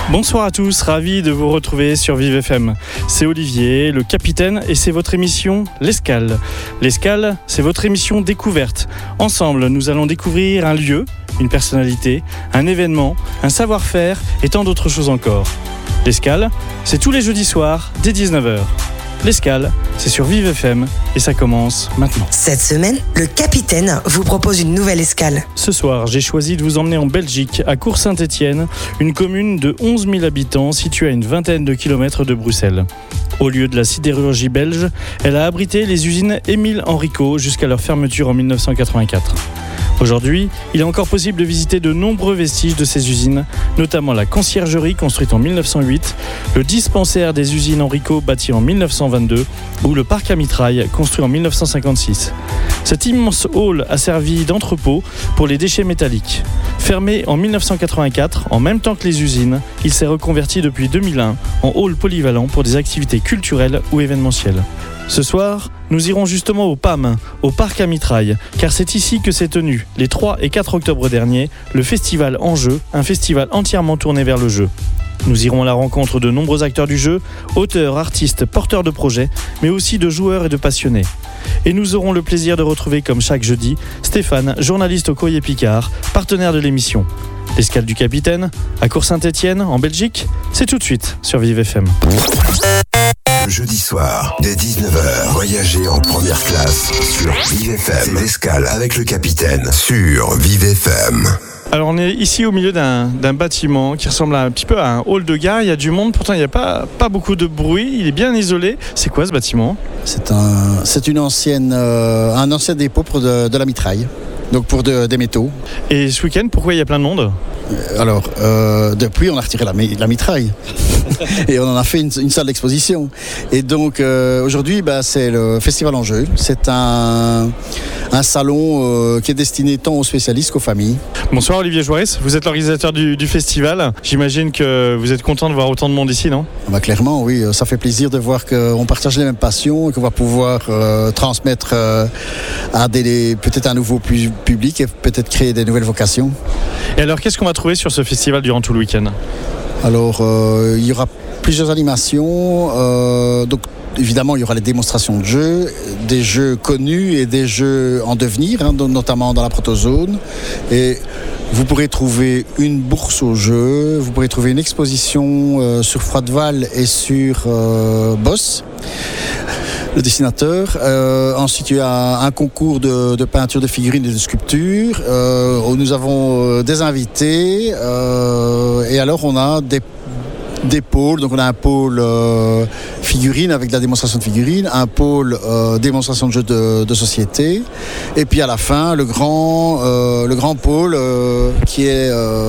Bonsoir à tous, ravi de vous retrouver sur Vive FM. C'est Olivier, le capitaine, et c'est votre émission L'Escale. L'Escale, c'est votre émission découverte. Ensemble, nous allons découvrir un lieu, une personnalité, un événement, un savoir-faire et tant d'autres choses encore. L'Escale, c'est tous les jeudis soirs dès 19h. L'Escale, c'est sur Vive FM et ça commence maintenant. Cette semaine, le capitaine vous propose une nouvelle escale. Ce soir, j'ai choisi de vous emmener en Belgique, à Cour-Saint-Étienne, une commune de 11 000 habitants située à une vingtaine de kilomètres de Bruxelles. Au lieu de la sidérurgie belge, elle a abrité les usines Émile Henrico jusqu'à leur fermeture en 1984. Aujourd'hui, il est encore possible de visiter de nombreux vestiges de ces usines, notamment la conciergerie construite en 1908, le dispensaire des usines Henrico bâti en 1922 ou le parc à mitraille construit en 1956. Cet immense hall a servi d'entrepôt pour les déchets métalliques. Fermé en 1984, en même temps que les usines, il s'est reconverti depuis 2001 en hall polyvalent pour des activités culturelles ou événementielles. Ce soir, nous irons justement au PAM, au parc à mitraille, car c'est ici que s'est tenu, les 3 et 4 octobre dernier, le festival Enjeu, un festival entièrement tourné vers le jeu. Nous irons à la rencontre de nombreux acteurs du jeu, auteurs, artistes, porteurs de projets, mais aussi de joueurs et de passionnés. Et nous aurons le plaisir de retrouver, comme chaque jeudi, Stéphane, journaliste au Courrier Picard, partenaire de l'émission. L'escale du capitaine, à Cour-Saint-Étienne, en Belgique, c'est tout de suite sur Vive FM. Jeudi soir, dès 19h, voyagez en première classe sur Vive FM. C'est l'Escale avec le capitaine sur Vive FM. Alors on est ici au milieu d'un bâtiment qui ressemble un petit peu à un hall de gare. Il y a du monde, pourtant il n'y a pas beaucoup de bruit, il est bien isolé. C'est quoi ce bâtiment ? C'est un ancien dépôt pour de la mitraille, donc pour des métaux. Et ce week-end, pourquoi il y a plein de monde ? Alors, depuis on a retiré la mitraille et on en a fait une salle d'exposition. Et donc aujourd'hui c'est le festival Enjeu. C'est un salon qui est destiné tant aux spécialistes qu'aux familles. Bonsoir Olivier Joirès, vous êtes l'organisateur du festival. J'imagine que vous êtes content de voir autant de monde ici, non ? Clairement, oui, ça fait plaisir de voir qu'on partage les mêmes passions et qu'on va pouvoir transmettre à peut-être un nouveau public et peut-être créer des nouvelles vocations. Et alors, qu'est-ce qu'on va trouver sur ce festival durant tout le week-end ? Alors, il y aura plusieurs animations. Donc, évidemment, il y aura les démonstrations de jeux, des jeux connus et des jeux en devenir, notamment dans la protozone. Et vous pourrez trouver une bourse aux jeux, vous pourrez trouver une exposition sur Froideval et sur Boss, le dessinateur. Ensuite, il y a un concours de peinture de figurines et de sculptures. Où nous avons des invités. Et alors, on a des pôles. Donc, on a un pôle figurines avec de la démonstration de figurines, un pôle démonstration de jeux de société. Et puis, à la fin, le grand pôle qui est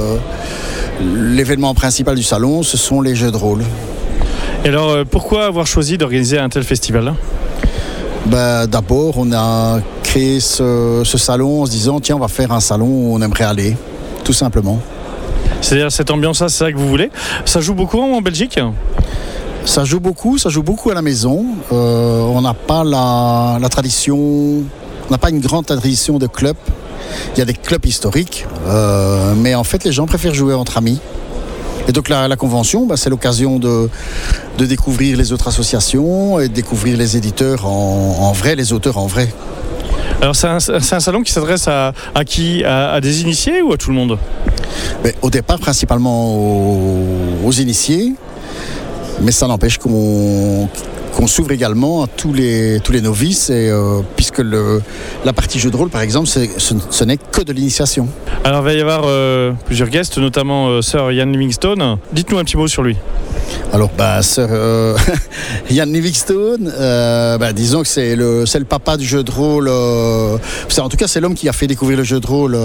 l'événement principal du salon, ce sont les jeux de rôle. Et alors, pourquoi avoir choisi d'organiser un tel festival ? D'abord, on a créé ce salon en se disant, tiens, on va faire un salon où on aimerait aller, tout simplement. C'est-à-dire cette ambiance-là, c'est ça que vous voulez ? Ça joue beaucoup en Belgique ? Ça joue beaucoup à la maison. On n'a pas la tradition, on n'a pas une grande tradition de clubs. Il y a des clubs historiques, mais en fait, les gens préfèrent jouer entre amis. Et donc la convention, c'est l'occasion de découvrir les autres associations et de découvrir les éditeurs en vrai, les auteurs en vrai. Alors c'est un salon qui s'adresse à qui ? À des initiés ou à tout le monde ? Au départ, principalement aux initiés, mais ça n'empêche qu'on s'ouvre également à tous les novices, et, puisque la partie jeu de rôle, par exemple, ce n'est que de l'initiation. Alors il va y avoir plusieurs guests, notamment Sir Ian Livingstone. Dites-nous un petit mot sur lui. Alors, Sir Ian Livingstone, disons que c'est le papa du jeu de rôle. En tout cas, c'est l'homme qui a fait découvrir le jeu de rôle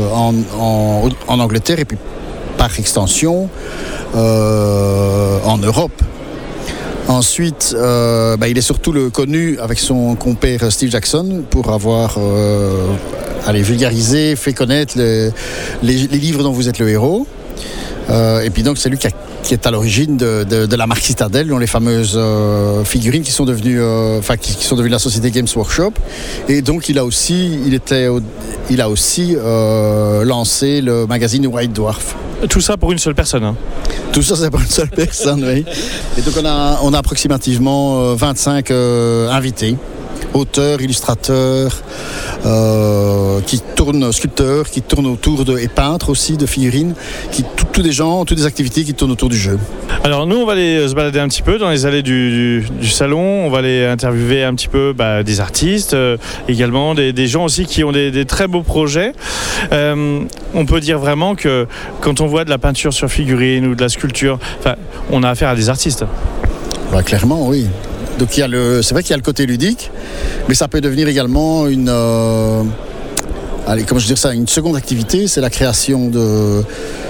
en Angleterre et puis par extension en Europe. Ensuite, il est surtout connu avec son compère Steve Jackson pour avoir vulgarisé, fait connaître les livres dont vous êtes le héros. Et puis donc c'est lui qui est à l'origine de la marque Citadel, dont les fameuses figurines qui sont devenues la société Games Workshop. Et donc il a aussi lancé le magazine White Dwarf. Tout ça pour une seule personne, hein. Tout ça, c'est pour une seule personne, oui. Et donc on a approximativement 25 invités, auteurs, illustrateurs, sculpteurs, qui tournent autour et peintres aussi de figurines, tous des gens, toutes des activités qui tournent autour du jeu. Alors nous, on va aller se balader un petit peu dans les allées du salon, on va aller interviewer un petit peu des artistes, également des gens aussi qui ont des très beaux projets. On peut dire vraiment que quand on voit de la peinture sur figurine ou de la sculpture, on a affaire à des artistes. Bah, clairement, oui. Donc c'est vrai qu'il y a le côté ludique, mais ça peut devenir également une seconde activité, c'est la création de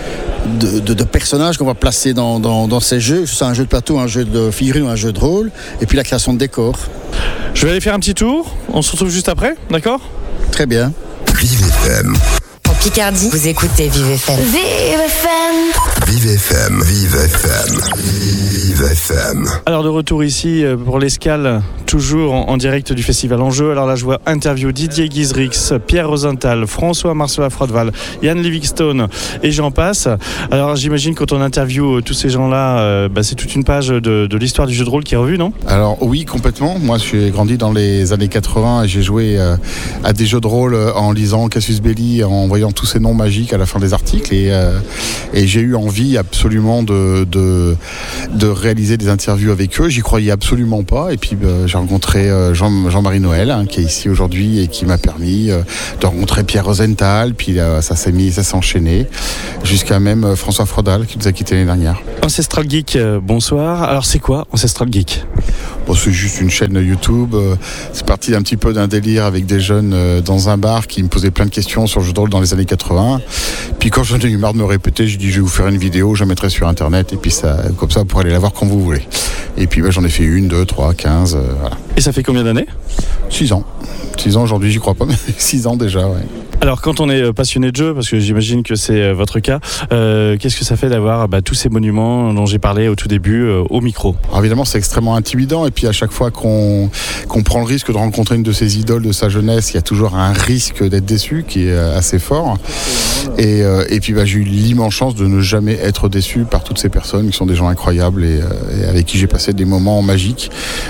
personnages qu'on va placer dans ces jeux, que ce soit un jeu de plateau, un jeu de figurines ou un jeu de rôle, et puis la création de décors. Je vais aller faire un petit tour, on se retrouve juste après, d'accord ? Très bien. Vive FM. En Picardie, vous écoutez Vive FM. Vive FM. Vive FM. Vive FM. Vive FM. Alors de retour ici pour l'escale, toujours en direct du Festival Enjeu. Alors là je vois interview Didier Guizrix, Pierre Rosenthal, François Marcela Frodeval, Yann Livingstone et j'en passe. Alors j'imagine quand on interview tous ces gens-là, c'est toute une page de l'histoire du jeu de rôle qui est revue, non ? Alors oui, complètement. Moi j'ai grandi dans les années 80 et j'ai joué à des jeux de rôle en lisant Cassius Belli, en voyant tous ces noms magiques à la fin des articles et j'ai eu envie absolument de réaliser des interviews avec eux. J'y croyais absolument pas et puis j'ai rencontré Jean-Marie Noël qui est ici aujourd'hui et qui m'a permis de rencontrer Pierre Rosenthal, puis ça s'est enchaîné jusqu'à même François Frodal qui nous a quittés l'année dernière. Ancestral Geek, bonsoir. Alors c'est quoi Ancestral Geek ? Bon, c'est juste une chaîne YouTube. C'est parti un petit peu d'un délire avec des jeunes dans un bar qui me posaient plein de questions sur le jeu de rôle dans les années 80. Puis quand j'en ai eu marre de me répéter, j'ai dit je vais vous faire une vidéo, je la mettrai sur internet et puis comme ça vous pourrez aller la voir quand vous voulez. Et puis j'en ai fait 1, 2, 3, 15, voilà. Et ça fait combien d'années ? 6 ans. 6 ans aujourd'hui, j'y crois pas, mais 6 ans déjà, ouais. Alors quand on est passionné de jeu, parce que j'imagine que c'est votre cas, qu'est-ce que ça fait d'avoir tous ces monuments dont j'ai parlé au tout début au micro ? Alors évidemment c'est extrêmement intimidant et puis à chaque fois qu'on prend le risque de rencontrer une de ces idoles de sa jeunesse, il y a toujours un risque d'être déçu qui est assez fort. Et puis j'ai eu l'immense chance de ne jamais être déçu par toutes ces personnes qui sont des gens incroyables et avec qui j'ai passé des moments magiques,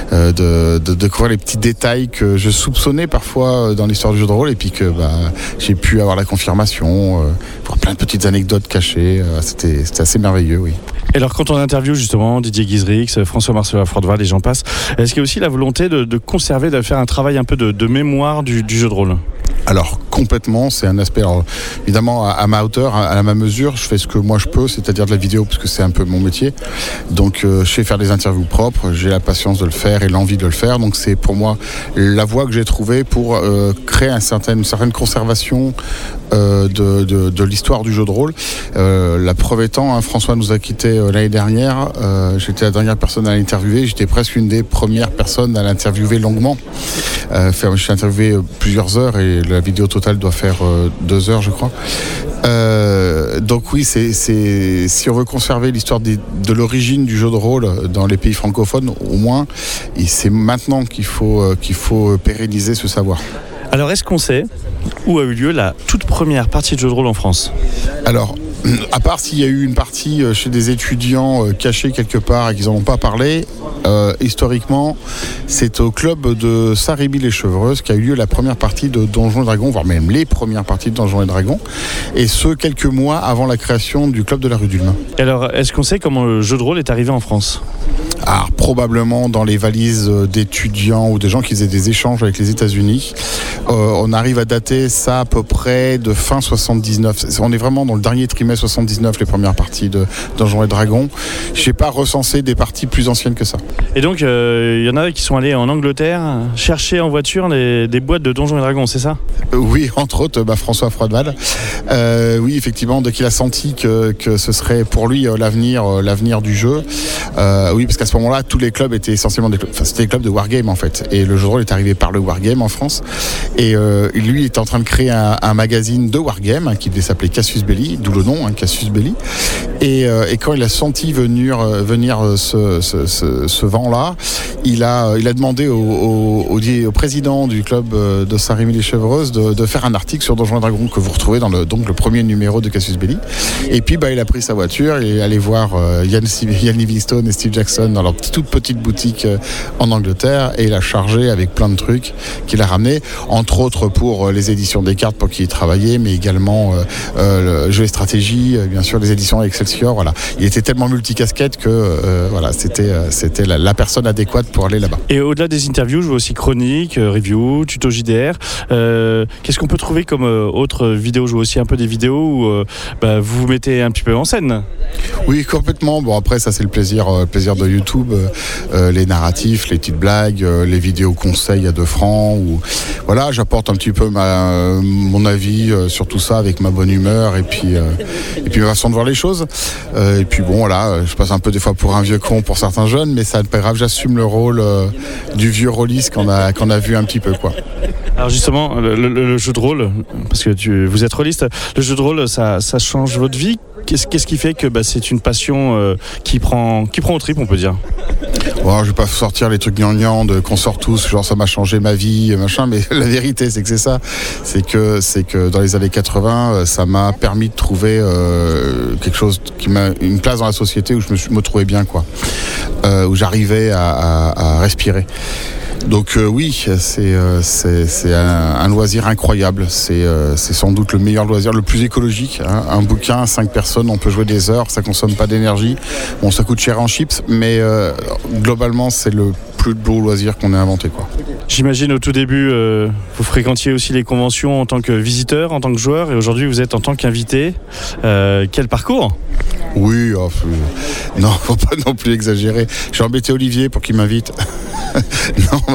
de découvrir les petits détails que je soupçonnais parfois dans l'histoire du jeu de rôle et puis que j'ai pu avoir la confirmation, voir plein de petites anecdotes cachées. C'était assez merveilleux, oui. Et alors quand on interviewe justement Didier Guizrix, François Marcela Frodeval et j'en passe, est-ce qu'il y a aussi la volonté de conserver, de faire un travail un peu de mémoire du jeu de rôle ? Alors complètement, c'est un aspect, alors, évidemment à ma hauteur, à ma mesure, je fais ce que moi je peux, c'est-à-dire de la vidéo parce que c'est un peu mon métier. Donc je sais faire des interviews propres, j'ai la patience de le faire et l'envie de le faire. Donc c'est pour moi la voie que j'ai trouvée pour créer une certaine conservation de l'histoire du jeu de rôle. La preuve étant, François nous a quittés l'année dernière. J'étais la dernière personne à l'interviewer. J'étais presque une des premières personnes à l'interviewer longuement. J'ai interviewé plusieurs heures et la vidéo totale doit faire 2 heures, je crois. Donc oui, si on veut conserver l'histoire de l'origine du jeu de rôle dans les pays francophones, au moins, et c'est maintenant qu'il faut pérenniser ce savoir. Alors est-ce qu'on sait où a eu lieu la toute première partie de jeu de rôle en France ? Alors, à part s'il y a eu une partie chez des étudiants cachés quelque part et qu'ils n'en ont pas parlé, historiquement, c'est au club de Saint-Rémy-les-Chevreuses qu'a eu lieu la première partie de Donjons et Dragons, voire même les premières parties de Donjons et Dragons, et ce, quelques mois avant la création du club de la rue d'Ulm. Alors, est-ce qu'on sait comment le jeu de rôle est arrivé en France ? Alors, probablement dans les valises d'étudiants ou des gens qui faisaient des échanges avec les États-Unis. On arrive à dater ça à peu près de fin 79. On est vraiment dans le dernier trimestre 79, les premières parties de Donjons et Dragons. Je n'ai pas recensé des parties plus anciennes que ça. Et donc, il y en a qui sont allés en Angleterre chercher en voiture des boîtes de Donjons et Dragons, c'est ça ? Oui, entre autres, François Frodeval. Oui, effectivement, dès qu'il a senti que ce serait pour lui l'avenir du jeu. Oui, parce qu'à ce moment-là, tous les clubs étaient essentiellement des clubs. Enfin, c'était des clubs de wargame en fait. Et le jeu de rôle est arrivé par le wargame en France. Et lui était en train de créer un magazine de wargame qui devait s'appeler Cassius Belli, d'où le nom, Cassius Belli. Et quand il a senti venir ce vent-là, il a demandé au président du club de Saint-Rémy-les-Chevreuses de faire un article sur Donjons et Dragons que vous retrouvez dans le premier numéro de Cassius Belli. Et puis il a pris sa voiture et est allé voir Ian Livingstone et Steve Jackson dans leur toute petite boutique en Angleterre, et il a chargé avec plein de trucs qu'il a ramené, entre autres pour les éditions des cartes pour qui il travaillait, mais également le jeu et stratégie, bien sûr les éditions Excelsior. Voilà. Il était tellement multicasquette que c'était la personne adéquate pour aller là-bas. Et au-delà des interviews, je vois aussi chroniques, reviews, tutos JDR. Qu'est-ce qu'on peut trouver comme autre vidéo? Je vois aussi un peu des vidéos où vous vous mettez un petit peu en scène. Oui, complètement. Bon, après, ça c'est le plaisir de YouTube, les narratifs, les petites blagues, les vidéos conseils à 2 francs. Voilà, j'apporte un petit peu mon avis sur tout ça avec ma bonne humeur et puis ma façon de voir les choses. Et puis bon, voilà, je passe un peu des fois pour un vieux con pour certains jeunes, mais ça n'est pas grave, j'assume le rôle du vieux rôliste qu'on a vu un petit peu, quoi. Alors justement, le jeu de rôle, parce que vous êtes rôliste, le jeu de rôle, ça change votre vie. Qu'est-ce qui fait que c'est une passion qui prend aux tripes, on peut dire? Bon, je vais pas sortir les trucs gnangnang qu'on sort tous, genre ça m'a changé ma vie, machin, mais la vérité c'est que c'est ça. C'est que dans les années 80, ça m'a permis de trouver quelque chose qui m'a une place dans la société où je me trouvais bien, quoi. Où j'arrivais à respirer. Donc oui, c'est un loisir incroyable. C'est sans doute le meilleur loisir, le plus écologique. Hein. Un bouquin, 5 personnes, on peut jouer des heures, ça consomme pas d'énergie. Bon, ça coûte cher en chips, mais globalement, c'est le plus beau loisir qu'on ait inventé, quoi. J'imagine au tout début, vous fréquentiez aussi les conventions en tant que visiteur, en tant que joueur, et aujourd'hui vous êtes en tant qu'invité. Quel parcours? Oui, non, faut pas non plus exagérer. J'ai embêté Olivier pour qu'il m'invite. Non,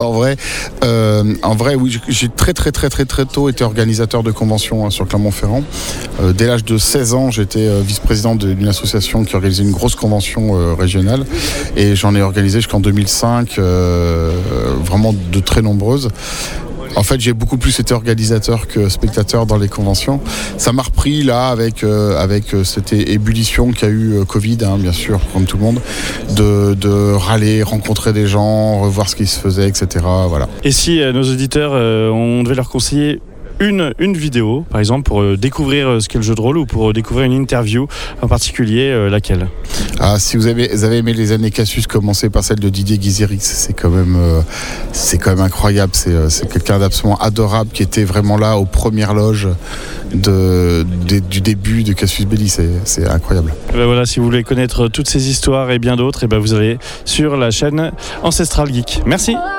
en vrai, oui, j'ai très tôt été organisateur de conventions sur Clermont-Ferrand. Dès l'âge de 16 ans, j'étais vice-président d'une association qui organisait une grosse convention régionale, et j'en ai organisé jusqu'en 2005, vraiment de très nombreuses. En fait, j'ai beaucoup plus été organisateur que spectateur dans les conventions. Ça m'a repris là avec cette ébullition qu'a eu Covid, hein, bien sûr, comme tout le monde, de râler, rencontrer des gens, revoir ce qui se faisait, etc. Voilà. Et si nos auditeurs, on devait leur conseiller une vidéo, par exemple, pour découvrir ce qu'est le jeu de rôle, ou pour découvrir une interview en particulier, laquelle? Si vous avez aimé les années Cassius, commencez par celle de Didier Guizérix. C'est quand même incroyable. C'est quelqu'un d'absolument adorable qui était vraiment là aux premières loges du début de Cassius Belli. C'est incroyable. Et voilà, si vous voulez connaître toutes ces histoires et bien d'autres, vous allez sur la chaîne Ancestral Geek. Merci.